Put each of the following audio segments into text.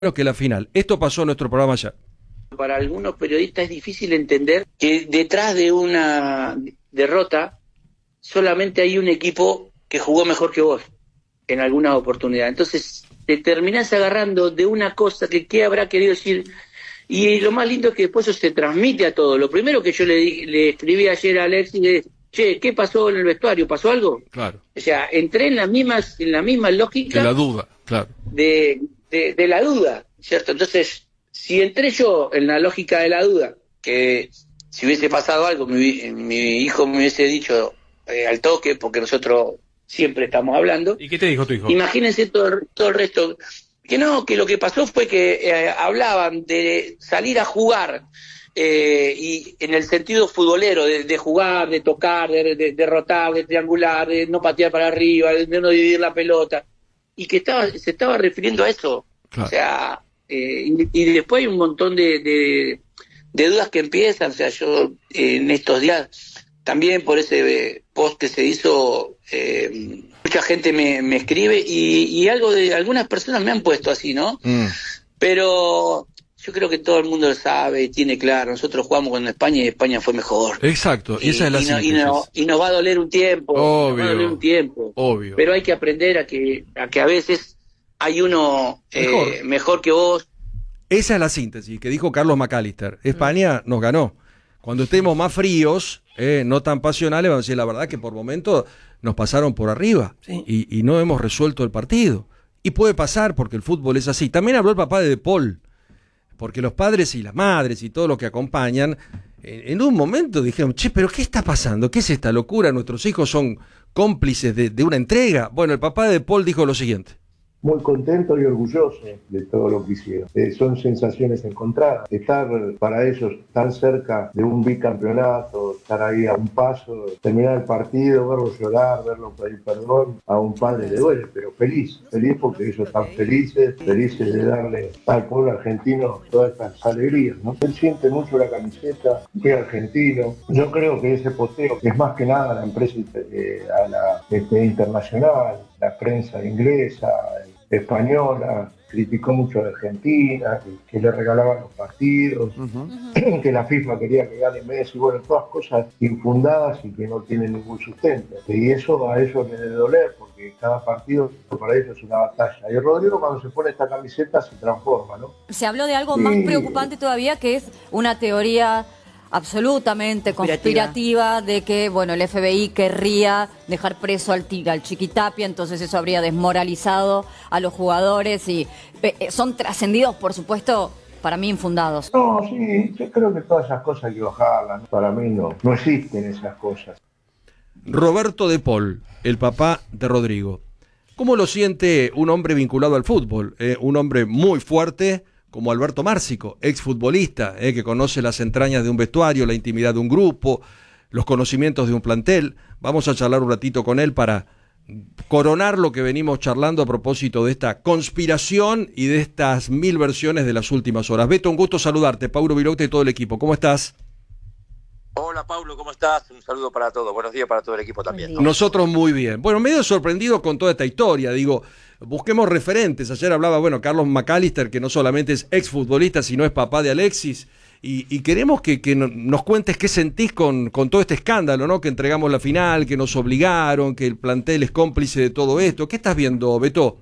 que la final. Esto pasó en nuestro programa ya. Para algunos periodistas es difícil entender que detrás de una derrota solamente hay un equipo que jugó mejor que vos en alguna oportunidad. Entonces te terminás agarrando de una cosa que qué habrá querido decir. Y lo más lindo es que después eso se transmite a todo. Lo primero que yo le escribí ayer a Alexis es: che, ¿qué pasó en el vestuario? ¿Pasó algo? Claro. O sea, entré en la misma lógica De la duda, claro. de la duda, ¿cierto? Entonces, si entré yo en la lógica de la duda, que si hubiese pasado algo, mi hijo me hubiese dicho al toque, porque nosotros siempre estamos hablando. ¿Y qué te dijo tu hijo? Imagínense todo el resto. Que no, que lo que pasó fue que hablaban de salir a jugar, y en el sentido futbolero, de jugar, de tocar, de derrotar, de triangular, de no patear para arriba, de no dividir la pelota, y que se estaba refiriendo a eso. Claro. O sea, y después hay un montón de dudas que empiezan. O sea, yo en estos días, también por ese post que se hizo, mucha gente me escribe y algunas personas me han puesto así, ¿no? Pero yo creo que todo el mundo lo sabe y tiene claro. Nosotros jugamos con España y España fue mejor. Exacto, esa es la síntesis. Y nos va a doler un tiempo. Obvio, nos va a doler un tiempo. Obvio. Pero hay que aprender a que a veces hay uno mejor que vos. Esa es la síntesis que dijo Carlos McAllister. España nos ganó. Cuando estemos más fríos, no tan pasionales, vamos a decir la verdad que por momentos nos pasaron por arriba, sí, y no hemos resuelto el partido. Y puede pasar porque el fútbol es así. También habló el papá de Paul, porque los padres y las madres y todos los que acompañan, en un momento dijeron: che, pero ¿qué está pasando? ¿Qué es esta locura? Nuestros hijos son cómplices de una entrega. Bueno, el papá de Paul dijo lo siguiente: muy contento y orgulloso de todo lo que hicieron. Son sensaciones encontradas. Estar para ellos tan cerca de un bicampeonato, estar ahí a un paso, terminar el partido, verlos llorar, verlos pedir perdón, a un padre le duele, pero feliz porque ellos están felices de darle al pueblo argentino todas estas alegrías, ¿no? Él siente mucho la camiseta, es argentino. Yo creo que ese posteo es más que nada a la empresa internacional, la prensa inglesa, española, criticó mucho a Argentina, que le regalaban los partidos, que la FIFA quería que gane Messi, bueno, todas cosas infundadas y que no tienen ningún sustento. Y eso a ellos les debe doler, porque cada partido para ellos es una batalla. Y Rodrigo, cuando se pone esta camiseta, se transforma, ¿no? Se habló de algo más preocupante todavía, que es una teoría absolutamente conspirativa de que, bueno, el FBI querría dejar preso al Chiquitapia, entonces eso habría desmoralizado a los jugadores y son trascendidos, por supuesto, para mí infundados. No, sí, yo creo que todas esas cosas hay que bajarlas, ¿no? Para mí no existen esas cosas. Roberto de Paul, el papá de Rodrigo. ¿Cómo lo siente un hombre vinculado al fútbol? Un hombre muy fuerte, como Alberto Márcico, exfutbolista, que conoce las entrañas de un vestuario, la intimidad de un grupo, los conocimientos de un plantel. Vamos a charlar un ratito con él para coronar lo que venimos charlando a propósito de esta conspiración y de estas 1000 versiones de las últimas horas. Beto, un gusto saludarte. Paulo Virote y todo el equipo. ¿Cómo estás? Hola, Paulo, ¿cómo estás? Un saludo para todos. Buenos días para todo el equipo también, ¿no? Nosotros muy bien. Bueno, medio sorprendido con toda esta historia. Digo, busquemos referentes. Ayer hablaba, Carlos McAllister, que no solamente es exfutbolista, sino es papá de Alexis. Y queremos que nos cuentes qué sentís con todo este escándalo, ¿no? Que entregamos la final, que nos obligaron, que el plantel es cómplice de todo esto. ¿Qué estás viendo, Beto?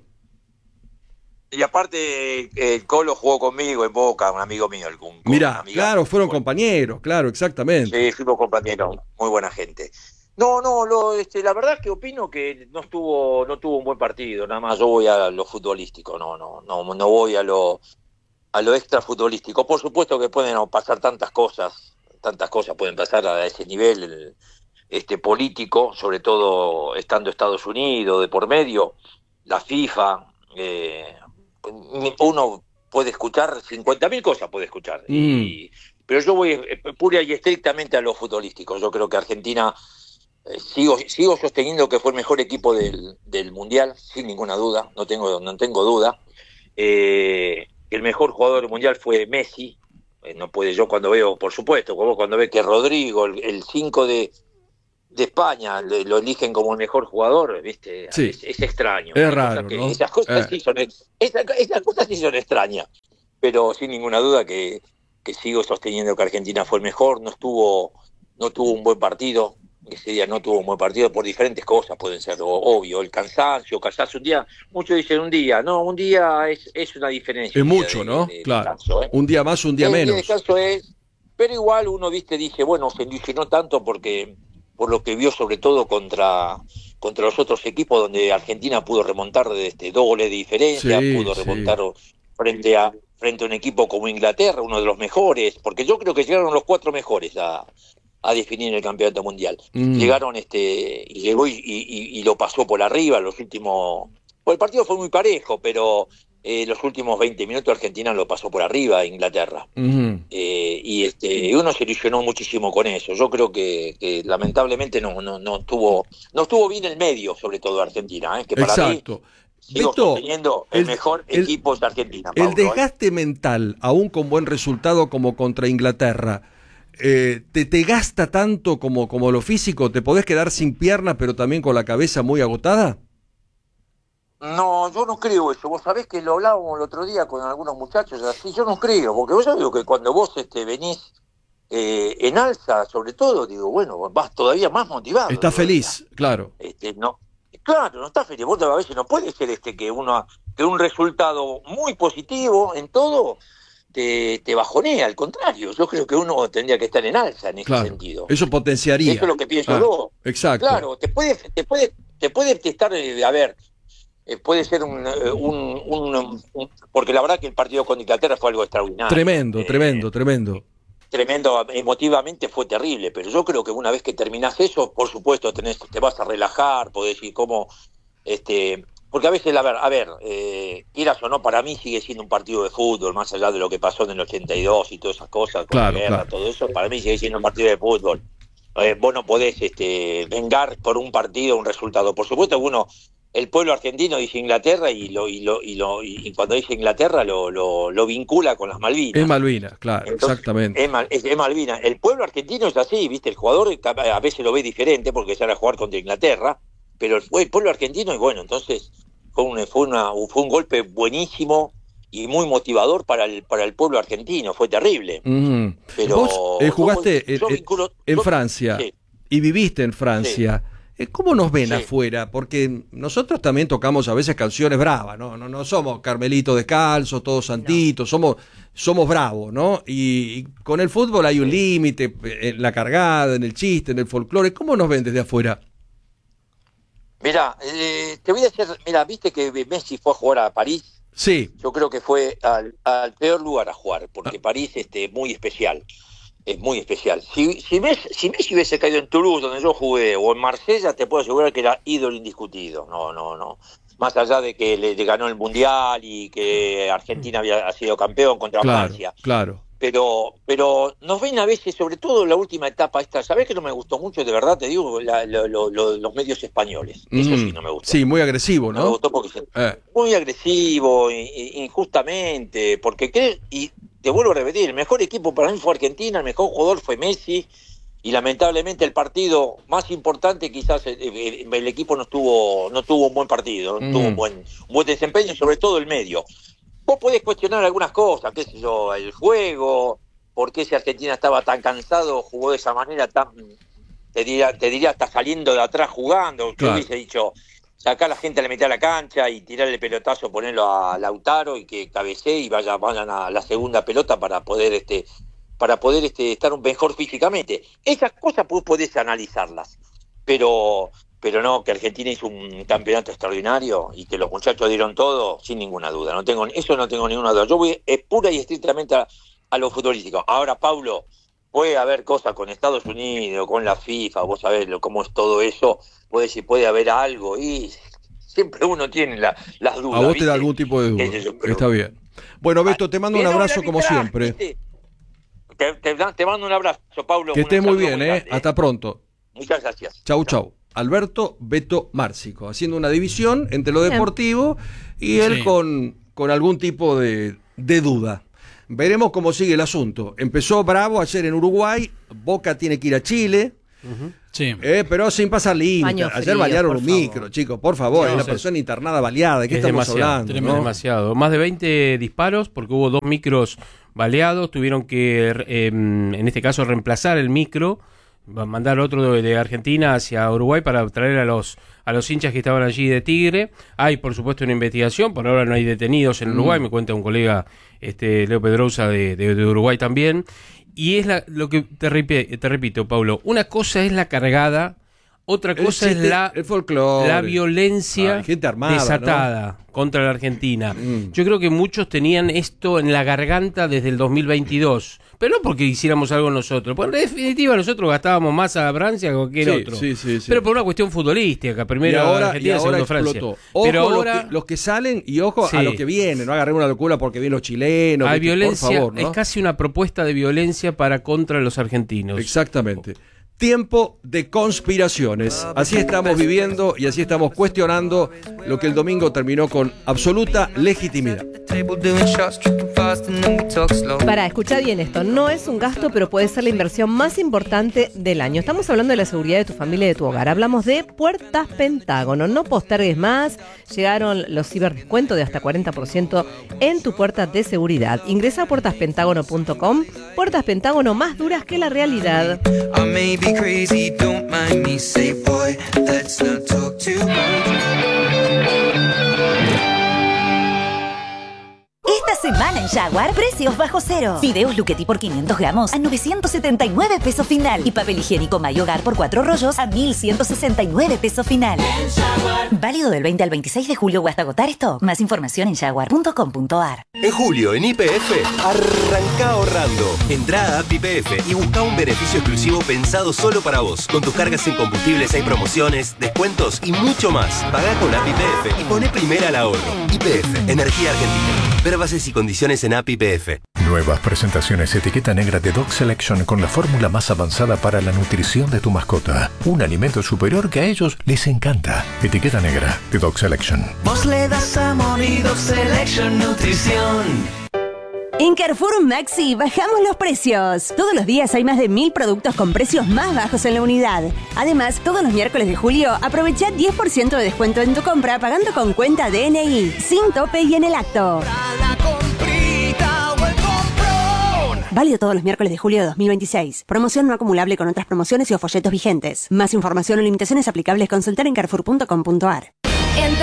Y aparte, el Colo jugó conmigo en Boca, un amigo mío. Mirá, claro, fueron compañeros, claro, exactamente. Sí, fuimos compañeros, muy buena gente. La verdad es que opino que no tuvo un buen partido, nada más yo voy a lo futbolístico, no voy a lo extra futbolístico. Por supuesto que pueden pasar tantas cosas pueden pasar a ese nivel político, sobre todo estando Estados Unidos de por medio, la FIFA, uno puede escuchar 50.000 cosas, pero yo voy pura y estrictamente a lo futbolístico. Yo creo que Argentina, sigo sosteniendo que fue el mejor equipo del Mundial, sin ninguna duda, no tengo duda. El mejor jugador del Mundial fue Messi. No puede, yo cuando veo, por supuesto, cuando ve que Rodrigo, el 5 de de España lo eligen como el mejor jugador, ¿viste? Sí. Es extraño. Es raro, ¿no? Esas cosas sí son extrañas, pero sin ninguna duda que sigo sosteniendo que Argentina fue el mejor, no tuvo un buen partido, ese día no tuvo un buen partido por diferentes cosas, pueden ser obvio, el cansancio, un día, muchos dicen un día es una diferencia. Es mucho, ¿no? Claro. Descanso, un día más, un día menos. El descanso pero igual uno, dice, bueno, se ilusionó tanto por lo que vio sobre todo contra los otros equipos, donde Argentina pudo remontar de 2 goles de diferencia, pudo remontar frente a un equipo como Inglaterra, uno de los mejores, porque yo creo que llegaron los 4 mejores a definir el campeonato mundial. Llegaron y llegó y lo pasó por arriba los últimos. Pues el partido fue muy parejo, pero los últimos 20 minutos Argentina lo pasó por arriba a Inglaterra. Y uno se ilusionó muchísimo con eso. Yo creo que lamentablemente no estuvo bien el medio, sobre todo Argentina, que para Exacto. mí sigo sosteniendo el mejor equipo de Argentina, Pablo, el desgaste mental, aún con buen resultado como contra Inglaterra, te gasta tanto como lo físico. ¿Te podés quedar sin piernas pero también con la cabeza muy agotada? No, yo no creo eso. Vos sabés que lo hablábamos el otro día con algunos muchachos así. Yo no creo, porque vos sabés que cuando vos venís en alza, sobre todo, digo, bueno, vas todavía más motivado. Estás feliz, claro. Claro, no estás feliz. Vos a veces no puede ser que un resultado muy positivo en todo te bajonea. Al contrario, yo creo que uno tendría que estar en alza en ese sentido. Eso potenciaría. Eso es lo que pienso yo. Exacto. Claro, te puede estar, puede ser porque la verdad que el partido con Inglaterra fue algo extraordinario. Tremendo. Tremendo, emotivamente fue terrible, pero yo creo que una vez que terminás eso, por supuesto te vas a relajar, podés decir cómo, porque a veces, quieras o no, para mí sigue siendo un partido de fútbol, más allá de lo que pasó en el 82 y todas esas cosas, con la guerra, todo eso, para mí sigue siendo un partido de fútbol. Vos no podés vengar por un partido un resultado. Por supuesto que el pueblo argentino dice Inglaterra y cuando dice Inglaterra lo vincula con las Malvinas. Es Malvinas, claro. Entonces, exactamente. Es Malvinas. El pueblo argentino es así, ¿viste? El jugador a veces lo ve diferente porque sale a jugar contra Inglaterra, pero el pueblo argentino, y bueno, entonces fue un golpe buenísimo y muy motivador para el pueblo argentino. Fue terrible. Pero vos jugaste en Francia, sí, y viviste en Francia. Sí. ¿Cómo nos ven afuera? Porque nosotros también tocamos a veces canciones bravas, ¿no? No somos Carmelito Descalzo, todos santitos, somos bravos, ¿no? Y con el fútbol hay un límite, en la cargada, en el chiste, en el folclore. ¿Cómo nos ven desde afuera? Mirá, te voy a decir, viste que Messi fue a jugar a París. Sí. Yo creo que fue al peor lugar a jugar, porque París es muy especial. Es muy especial. Si Messi hubiese caído en Toulouse, donde yo jugué, o en Marsella, te puedo asegurar que era ídolo indiscutido. No. Más allá de que le ganó el Mundial y que Argentina había sido campeón contra Francia. Claro. Pero nos ven a veces, sobre todo en la última etapa esta, ¿sabés que no me gustó mucho? De verdad te digo, los medios españoles. Eso sí no me gustó. Sí, muy agresivo, ¿no? No me gustó porque muy agresivo, injustamente, porque te vuelvo a repetir, el mejor equipo para mí fue Argentina, el mejor jugador fue Messi, y lamentablemente el partido más importante quizás el equipo no tuvo un buen partido, no tuvo un buen desempeño, sobre todo el medio. Vos podés cuestionar algunas cosas, qué sé yo, el juego, por qué si Argentina estaba tan cansado, jugó de esa manera te diría hasta saliendo de atrás jugando, que hubiese dicho, sacar a la gente a la mitad de la cancha y tirarle el pelotazo, ponerlo a Lautaro y que cabecee y vayan a la segunda pelota para poder estar un mejor físicamente. Esas cosas vos podés analizarlas, pero no, que Argentina hizo un campeonato extraordinario y que los muchachos dieron todo, sin ninguna duda. No tengo ninguna duda. Yo voy pura y estrictamente a lo futbolístico. Ahora, Paulo, puede haber cosas con Estados Unidos, con la FIFA, vos sabés cómo es todo eso, puede haber algo y siempre uno tiene las dudas. A vos te da algún tipo de duda. Está bien. Bueno, Beto, te mando un abrazo como siempre. Te mando un abrazo, Paulo. Que estés muy bien, Hasta pronto. Muchas gracias. Chau. Alberto Beto Márcico, haciendo una división entre lo deportivo y él con algún tipo de duda. Veremos cómo sigue el asunto. Empezó bravo ayer en Uruguay, Boca tiene que ir a Chile, Sí. Pero sin pasar límite. Baño Ayer frío, balearon por un favor. micro, chicos, por favor. No, Una es- persona internada baleada. ¿De qué Es estamos demasiado, hablando? tremendo. ¿no? demasiado. Más de 20 disparos porque hubo 2 micros baleados. Tuvieron que, en este caso, reemplazar el micro, mandar otro de Argentina hacia Uruguay para traer a los hinchas que estaban allí de Tigre. Hay, por supuesto, una investigación. Por ahora no hay detenidos en Uruguay. Me cuenta un colega, Leo Pedrosa, de Uruguay también. Y es lo que te repito, Pablo. Una cosa es la cargada, otra cosa es el folclore, la violencia gente armada, desatada contra la Argentina. Yo creo que muchos tenían esto en la garganta desde el 2022. Pero no porque hiciéramos algo nosotros. Porque en definitiva nosotros gastábamos más a Francia que cualquier otro. Sí. Pero por una cuestión futbolística. Primero y ahora, Argentina, explotó. segundo Francia. Ojo Pero ahora los que salen y ojo Sí. a los que vienen. No agarremos una locura porque vienen los chilenos. hay ¿viste? violencia, por favor, ¿no? es casi una propuesta de violencia para contra los argentinos. Exactamente. Tiempo de conspiraciones. Así estamos viviendo y así estamos cuestionando lo que el domingo terminó con absoluta legitimidad. Para, escuchar bien esto, no es un gasto, pero puede ser la inversión más importante del año. Estamos hablando de la seguridad de tu familia y de tu hogar. Hablamos de Puertas Pentágono. No postergues más. Llegaron los ciberdescuentos de hasta 40% en tu puerta de seguridad. Ingresa a puertaspentágono.com. Puertas Pentágono, más duras que la realidad. I may be crazy, don't mind me. Say, boy, let's not talk too much. Esta semana en Jaguar, precios bajo cero. Fideos Luchetti por 500 gramos a 979 pesos final. Y papel higiénico May Hogar por 4 rollos a 1169 pesos final. Válido del 20 al 26 de julio o hasta agotar stock. Más información en jaguar.com.ar. En julio, en YPF, arranca ahorrando. Entrá a App YPF y busca un beneficio exclusivo pensado solo para vos. Con tus cargas en combustibles hay promociones, descuentos y mucho más. Pagá con App YPF y poné primera al ahorro. YPF, Energía Argentina. Ver bases y condiciones en App YPF. Nuevas presentaciones etiqueta negra de Dog Selection con la fórmula más avanzada para la nutrición de tu mascota. Un alimento superior que a ellos les encanta. Etiqueta negra de Dog Selection. Vos le das amor y Dog Selection Nutrición. En Carrefour Maxi bajamos los precios. Todos los días hay más de 1000 productos con precios más bajos en la unidad. Además, todos los miércoles de julio aprovecha 10% de descuento en tu compra pagando con cuenta DNI, sin tope y en el acto. Válido todos los miércoles de julio de 2026. Promoción no acumulable con otras promociones y o folletos vigentes. Más información o limitaciones aplicables consultar en carrefour.com.ar.